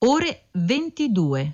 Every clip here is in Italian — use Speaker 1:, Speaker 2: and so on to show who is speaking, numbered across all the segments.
Speaker 1: ore 22.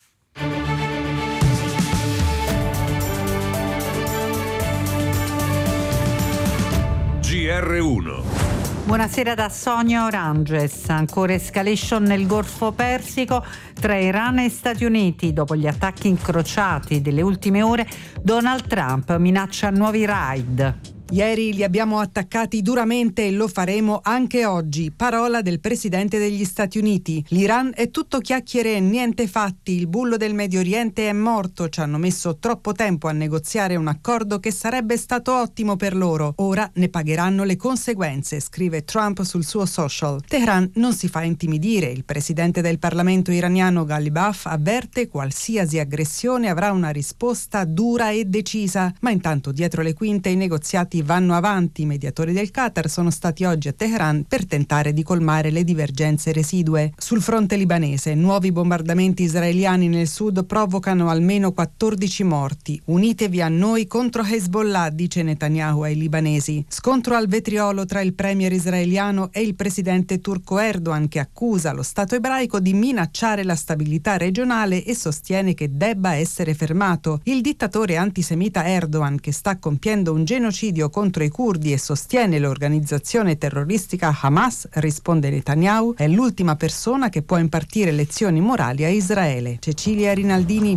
Speaker 2: GR1.
Speaker 3: Buonasera da Sonia Oranges. Ancora escalation nel Golfo Persico tra Iran e Stati Uniti. Dopo gli attacchi incrociati delle ultime ore, Donald Trump minaccia nuovi raid.
Speaker 4: Ieri li abbiamo attaccati duramente e lo faremo anche oggi. Parola del presidente degli Stati Uniti. L'Iran è tutto chiacchiere e niente fatti. Il bullo del Medio Oriente è morto. Ci hanno messo troppo tempo a negoziare un accordo che sarebbe stato ottimo per loro. Ora ne pagheranno le conseguenze, scrive Trump sul suo social. Teheran non si fa intimidire. Il presidente del Parlamento iraniano Ghalibaf avverte qualsiasi aggressione avrà una risposta dura e decisa. Ma intanto dietro le quinte i negoziati vanno avanti. I mediatori del Qatar sono stati oggi a Teheran per tentare di colmare le divergenze residue. Sul fronte libanese, nuovi bombardamenti israeliani nel sud provocano almeno 14 morti. Unitevi a noi contro Hezbollah, dice Netanyahu ai libanesi. Scontro al vetriolo tra il premier israeliano e il presidente turco Erdogan, che accusa lo Stato ebraico di minacciare la stabilità regionale e sostiene che debba essere fermato. Il dittatore antisemita Erdogan, che sta compiendo un genocidio contro i curdi e sostiene l'organizzazione terroristica Hamas, risponde Netanyahu, è l'ultima persona che può impartire lezioni morali a Israele. Cecilia Rinaldini,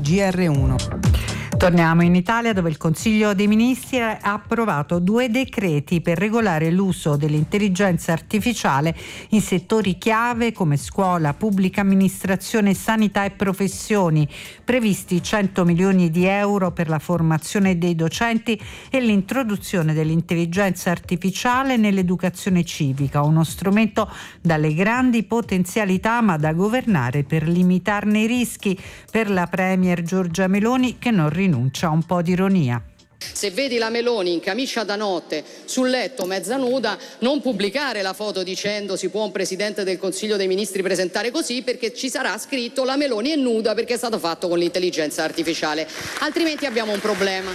Speaker 4: GR1.
Speaker 3: Torniamo in Italia, dove il Consiglio dei Ministri ha approvato 2 decreti per regolare l'uso dell'intelligenza artificiale in settori chiave come scuola, pubblica amministrazione, sanità e professioni. Previsti 100 milioni di euro per la formazione dei docenti e l'introduzione dell'intelligenza artificiale nell'educazione civica, uno strumento dalle grandi potenzialità ma da governare per limitarne i rischi, per la premier Giorgia Meloni, che non rinuncia a un po' di ironia.
Speaker 5: Se vedi la Meloni in camicia da notte sul letto mezza nuda, non pubblicare la foto dicendo si può un presidente del Consiglio dei Ministri presentare così, perché ci sarà scritto la Meloni è nuda perché è stato fatto con l'intelligenza artificiale, altrimenti abbiamo un problema.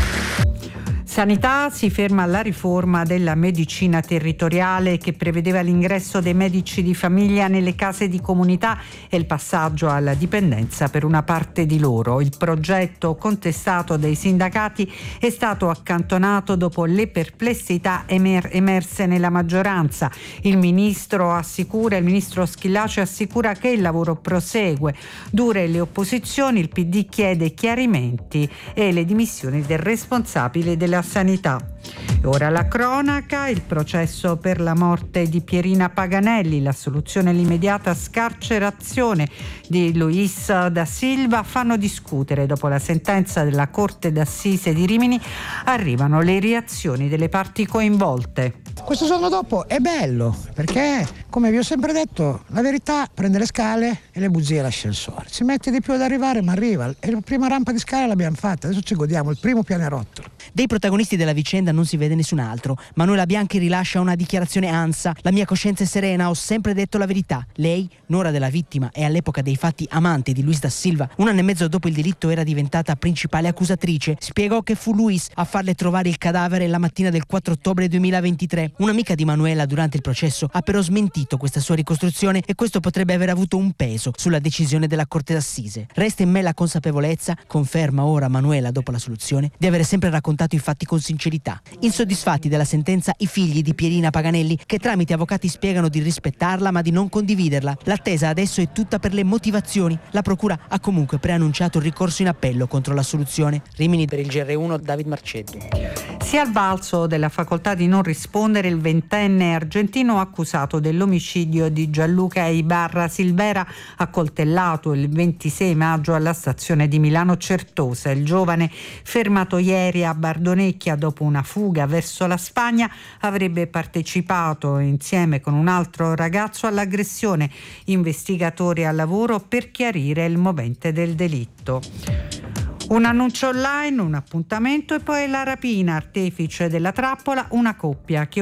Speaker 3: Sanità, si ferma la riforma della medicina territoriale che prevedeva l'ingresso dei medici di famiglia nelle case di comunità e il passaggio alla dipendenza per una parte di loro. Il progetto, contestato dai sindacati, è stato accantonato dopo le perplessità emerse nella maggioranza. Il ministro Schillaci assicura che il lavoro prosegue. Dure le opposizioni, il PD chiede chiarimenti e le dimissioni del responsabile della sanità. E ora la cronaca, il processo per la morte di Pierina Paganelli, la soluzione all'immediata scarcerazione di Luis da Silva fanno discutere. Dopo la sentenza della Corte d'Assise di Rimini arrivano le reazioni delle parti coinvolte.
Speaker 6: Questo giorno dopo è bello perché, come vi ho sempre detto, la verità prende le scale e le bugie l'ascensore. Ci mette di più ad arrivare, ma arriva. E la prima rampa di scala l'abbiamo fatta, adesso ci godiamo il primo pianerottolo.
Speaker 7: Dei protagonisti della vicenda non si vede nessun altro. Manuela Bianchi rilascia una dichiarazione ANSA. La mia coscienza è serena, ho sempre detto la verità. Lei, nuora della vittima e all'epoca dei fatti amante di Luis da Silva, 1 anno e mezzo dopo il delitto era diventata principale accusatrice. Spiegò che fu Luis a farle trovare il cadavere la mattina del 4 ottobre 2023. Un'amica di Manuela durante il processo ha però smentito questa sua ricostruzione e questo potrebbe aver avuto un peso sulla decisione della Corte d'Assise. Resta in me la consapevolezza, conferma ora Manuela dopo l'assoluzione, di avere sempre raccontato i fatti con sincerità. Insoddisfatti della sentenza i figli di Pierina Paganelli, che tramite avvocati spiegano di rispettarla ma di non condividerla. L'attesa adesso è tutta per le motivazioni. La procura ha comunque preannunciato il ricorso in appello contro l'assoluzione. Rimini per il GR1, David Marceddu.
Speaker 3: Si è al balzo della facoltà di non rispondere il 20enne argentino accusato dell'omicidio di Gianluca Ibarra Silvera, accoltellato il 26 maggio alla stazione di Milano Certosa. Il giovane, fermato ieri a Bardonecchia dopo una fuga verso la Spagna, avrebbe partecipato insieme con un altro ragazzo all'aggressione. Investigatori al lavoro per chiarire il movente del delitto. Un annuncio online, un appuntamento e poi la rapina, artefice della trappola, una coppia che